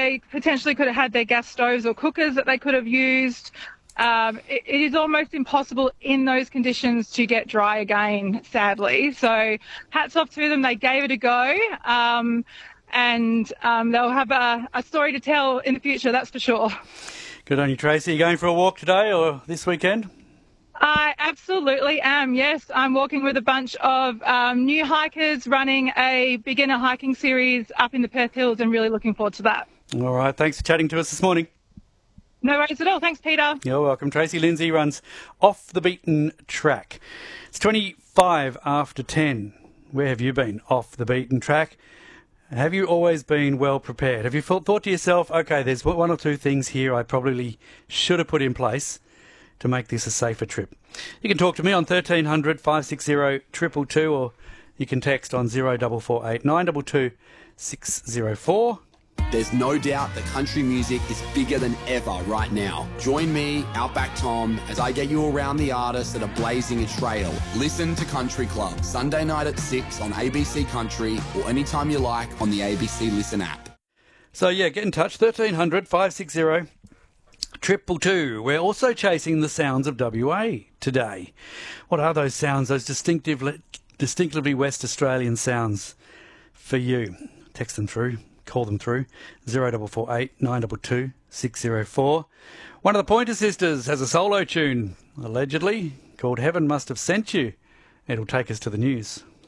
they potentially could have had their gas stoves or cookers that they could have used. It is almost impossible in those conditions to get dry again, sadly. So hats off to them. They gave it a go. And they'll have a story to tell in the future, that's for sure. Good on you, Tracy. Are you going for a walk today or this weekend? I absolutely am, yes. I'm walking with a bunch of new hikers running a beginner hiking series up in the Perth Hills and really looking forward to that. All right, thanks for chatting to us this morning. No worries at all. Thanks, Peter. You're welcome. Tracy Lindsay runs Off the Beaten Track. It's 25 after 10. Where have you been off the beaten track? Have you always been well prepared? Have you thought to yourself, OK, there's one or two things here I probably should have put in place to make this a safer trip? You can talk to me on 1300 560 222 or you can text on 0448 922 604. There's no doubt that country music is bigger than ever right now. Join me, Outback Tom, as I get you around the artists that are blazing a trail. Listen to Country Club, Sunday night at 6 on ABC Country or anytime you like on the ABC Listen app. So, yeah, get in touch, 1300 560 222. We're also chasing the sounds of WA today. What are those sounds, those distinctively West Australian sounds for you? Text them through. Call them through 0448 922 604. One of the Pointer Sisters has a solo tune, allegedly, called Heaven Must Have Sent You. It'll take us to the news.